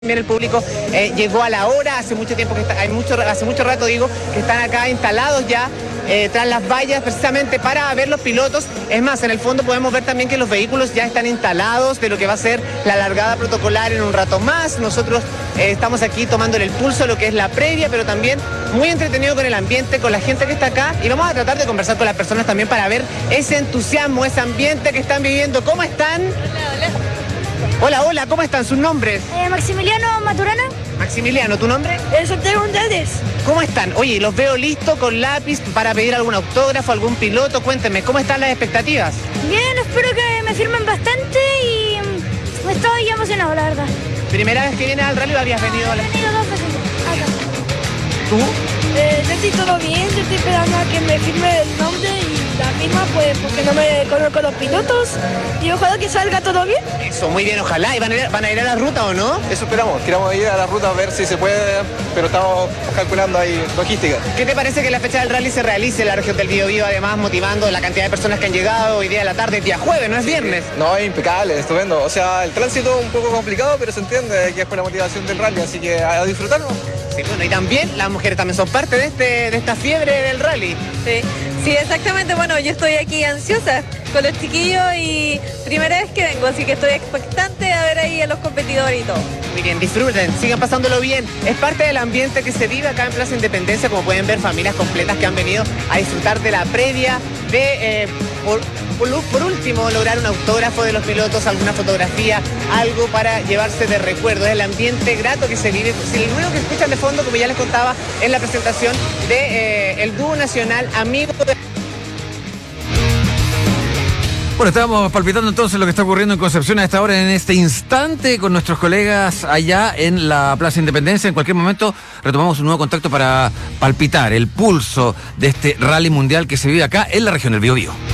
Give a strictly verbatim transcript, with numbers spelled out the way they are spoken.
También el público eh, llegó a la hora, hace mucho tiempo que está, hay mucho, hace mucho rato digo, que están acá instalados ya eh, tras las vallas precisamente para ver los pilotos. Es más, en el fondo podemos ver también que los vehículos ya están instalados de lo que va a ser la largada protocolar en un rato más. Nosotros eh, estamos aquí tomándole el pulso a lo que es la previa, pero también muy entretenido con el ambiente, con la gente que está acá, y vamos a tratar de conversar con las personas también para ver ese entusiasmo, ese ambiente que están viviendo. ¿Cómo están? Hola, hola. Hola, hola, ¿cómo están sus nombres? Eh, Maximiliano Maturana. Maximiliano, ¿tu nombre? Eh, Santiago González. ¿Cómo están? Oye, los veo listos con lápiz para pedir algún autógrafo, algún piloto. Cuéntenme, ¿cómo están las expectativas? Bien, espero que me firmen bastante y mm, estoy emocionado, la verdad. ¿Primera vez que vienes al rally o habías venido a la... He venido dos veces acá. ¿Tú? Eh, yo estoy todo bien, yo estoy esperando a que me firme el nombre y la firma, pues porque no me conozco los pilotos y ojalá que salga todo bien. Eso, muy bien, ojalá. ¿Y van a ir, van a, ir a la ruta o no? Eso esperamos, queremos ir a la ruta a ver si se puede, pero estamos calculando ahí logística. ¿Qué te parece que la fecha del rally se realice en la región del Biobío, además motivando la cantidad de personas que han llegado hoy día de la tarde, día jueves, no es viernes? No, es impecable, estupendo. O sea, el tránsito un poco complicado, pero se entiende que es por la motivación del rally, así que a disfrutarlo. Sí, bueno, y también las mujeres también son parte de, este, de esta fiebre del rally. Sí, sí, exactamente. Bueno, yo estoy aquí ansiosa con los chiquillos y primera vez que vengo, así que estoy expectante a ver ahí a los competidores y todo. Muy bien, disfruten, sigan pasándolo bien. Es parte del ambiente que se vive acá en Plaza Independencia, como pueden ver, familias completas que han venido a disfrutar de la previa, de, eh, por, por, por último, lograr un autógrafo de los pilotos, alguna fotografía, algo para llevarse de recuerdo. Es el ambiente grato que se vive. Si el ruido que escuchan de fondo, como ya les contaba, es la presentación de eh, el dúo nacional Amigo de... Bueno, estábamos palpitando entonces lo que está ocurriendo en Concepción a esta hora, en este instante, con nuestros colegas allá en la Plaza Independencia. En cualquier momento retomamos un nuevo contacto para palpitar el pulso de este rally mundial que se vive acá en la región del Biobío.